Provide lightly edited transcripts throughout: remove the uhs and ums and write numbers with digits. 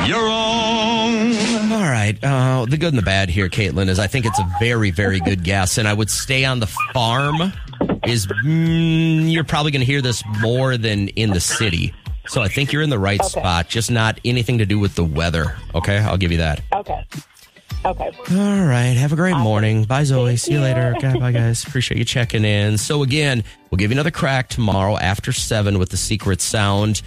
You're wrong. All right. The good and the bad here, Caitlin, is I think it's a very, very good guess. And I would stay on the farm is you're probably going to hear this more than in the city. So I think you're in the right spot, just not anything to do with the weather. Okay? I'll give you that. Okay. All right. Have a great morning. Bye, Zoe. See you later. Okay, bye, guys. Appreciate you checking in. So again, we'll give you another crack tomorrow after 7 with the secret sound.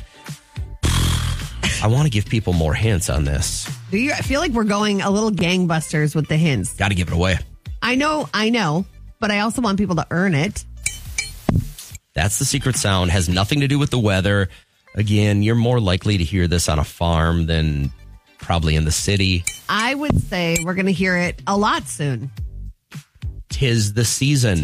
I want to give people more hints on this. I feel like we're going a little gangbusters with the hints. Got to give it away. I know, but I also want people to earn it. That's the secret sound. Has nothing to do with the weather. Again, you're more likely to hear this on a farm than probably in the city. I would say we're going to hear it a lot soon. 'Tis the season.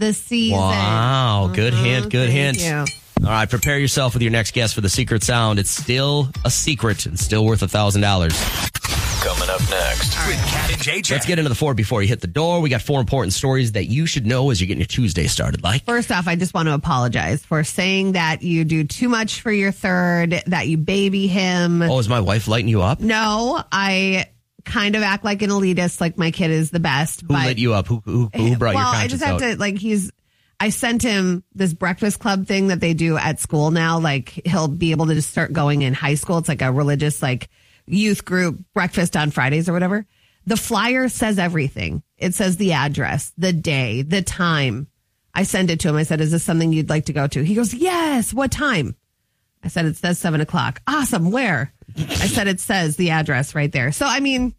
Wow. Good hint. Good hint. You. All right, prepare yourself with your next guess for the secret sound. It's still a secret and still worth $1,000. Coming up next with Cat and JJ. Let's get into the 4 before you hit the door. We got 4 important stories that you should know as you're getting your Tuesday started. Like, first off, I just want to apologize for saying that you do too much for your third, that you baby him. Oh, is my wife lighting you up? No, I kind of act like an elitist, like my kid is the best. Who lit you up? Who brought your conscience out? I just have to, I sent him this breakfast club thing that they do at school now. Like, he'll be able to just start going in high school. It's like a religious, youth group breakfast on Fridays or whatever. The flyer says everything. It says the address, the day, the time. I sent it to him. I said, is this something you'd like to go to? He goes, yes. What time? I said, it says 7:00. Awesome. Where? I said, it says the address right there. So,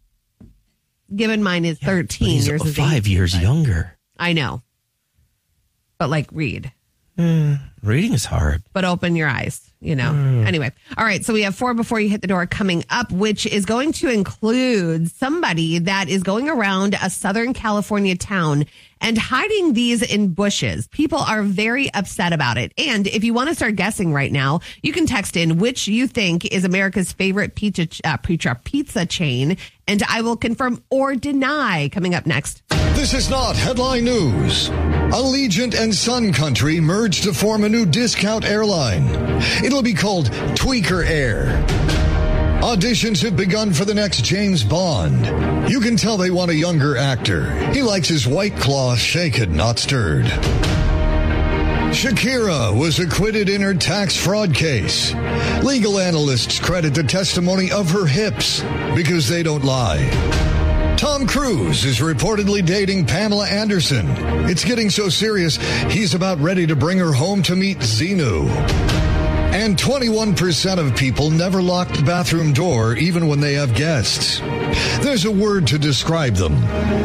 given mine is 13 years. He's 5 years younger. I know. But read. Reading is hard. But open your eyes, Anyway. All right. So we have 4 before you hit the door coming up, which is going to include somebody that is going around a Southern California town and hiding these in bushes. People are very upset about it. And if you want to start guessing right now, you can text in which you think is America's favorite pizza chain. And I will confirm or deny coming up next. This is not headline news. Allegiant and Sun Country merged to form a new discount airline. It'll be called Tweaker Air. Auditions have begun for the next James Bond. You can tell they want a younger actor. He likes his White Claw shaken, not stirred. Shakira was acquitted in her tax fraud case. Legal analysts credit the testimony of her hips because they don't lie. Tom Cruise is reportedly dating Pamela Anderson. It's getting so serious, he's about ready to bring her home to meet Xenu. And 21% of people never lock the bathroom door even when they have guests. There's a word to describe them.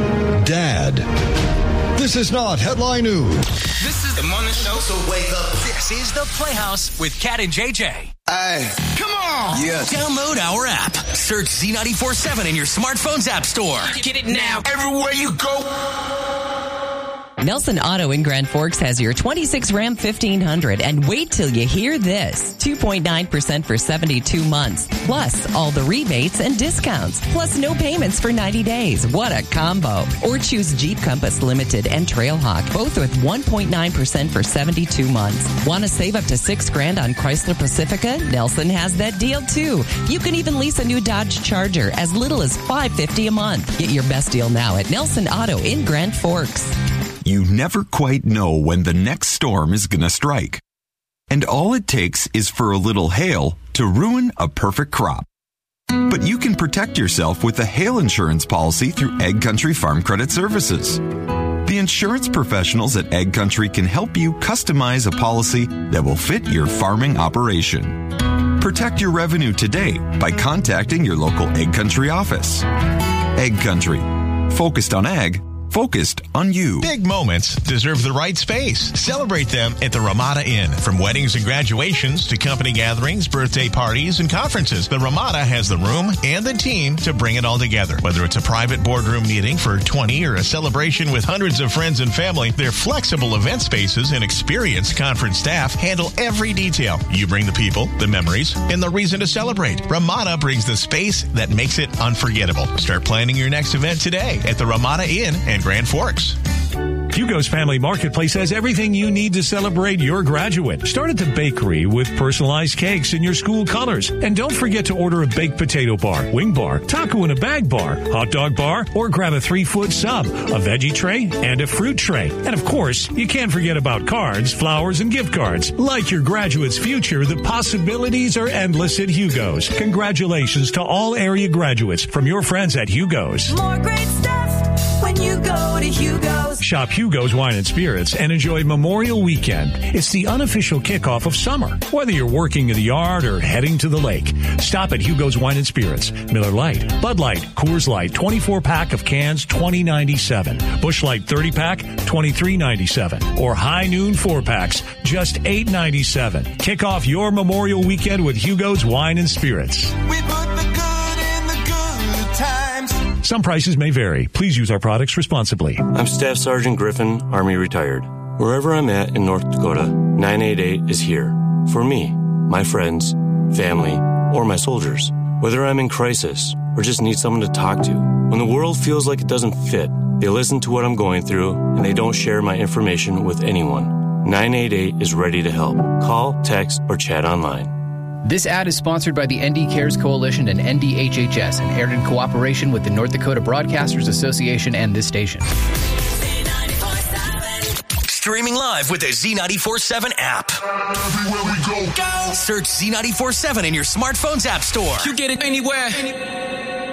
Dad. This is not headline news. This is the morning show, so wake up. This is The Playhouse with Cat and JJ. Hey, come on. Yes. Download our app. Search Z94.7 in your smartphone's app store. Get it now. Everywhere you go. Nelson Auto in Grand Forks has your 26 Ram 1500. And wait till you hear this. 2.9% for 72 months. Plus all the rebates and discounts. Plus no payments for 90 days. What a combo. Or choose Jeep Compass Limited and Trailhawk. Both with 1.9% for 72 months. Want to save up to $6,000 on Chrysler Pacifica? Nelson has that deal too. You can even lease a new Dodge Charger as little as $550 a month. Get your best deal now at Nelson Auto in Grand Forks. You never quite know when the next storm is going to strike. And all it takes is for a little hail to ruin a perfect crop. But you can protect yourself with a hail insurance policy through Egg Country Farm Credit Services. The insurance professionals at Egg Country can help you customize a policy that will fit your farming operation. Protect your revenue today by contacting your local Egg Country office. Egg Country. Focused on ag. Focused on you. Big moments deserve the right space. Celebrate them at the Ramada Inn. From weddings and graduations to company gatherings, birthday parties, and conferences, the Ramada has the room and the team to bring it all together. Whether it's a private boardroom meeting for 20 or a celebration with hundreds of friends and family, their flexible event spaces and experienced conference staff handle every detail. You bring the people, the memories, and the reason to celebrate. Ramada brings the space that makes it unforgettable. Start planning your next event today at the Ramada Inn and Grand Forks. Hugo's Family Marketplace has everything you need to celebrate your graduate. Start at the bakery with personalized cakes in your school colors. And don't forget to order a baked potato bar, wing bar, taco in a bag bar, hot dog bar, or grab a 3-foot sub, a veggie tray, and a fruit tray. And of course, you can't forget about cards, flowers, and gift cards. Like your graduate's future, the possibilities are endless at Hugo's. Congratulations to all area graduates from your friends at Hugo's. More great stuff when you go to Hugo's. Shop Hugo's Wine and Spirits and enjoy Memorial Weekend. It's the unofficial kickoff of summer. Whether you're working in the yard or heading to the lake, stop at Hugo's Wine and Spirits. Miller Lite, Bud Light, Coors Light, 24-pack of cans, $20.97. Busch Light 30-pack, $23.97. Or High Noon 4-packs, just $8.97. Kick off your Memorial Weekend with Hugo's Wine and Spirits. We put the good in the good times. Some prices may vary. Please use our products responsibly. I'm Staff Sergeant Griffin, Army retired. Wherever I'm at in North Dakota, 988 is here. For me, my friends, family, or my soldiers. Whether I'm in crisis or just need someone to talk to. When the world feels like it doesn't fit, they listen to what I'm going through and they don't share my information with anyone. 988 is ready to help. Call, text, or chat online. This ad is sponsored by the ND Cares Coalition and NDHHS and aired in cooperation with the North Dakota Broadcasters Association and this station. Streaming live with the Z94.7 app. Everywhere we go. Search Z94.7 in your smartphone's app store. You get it anywhere.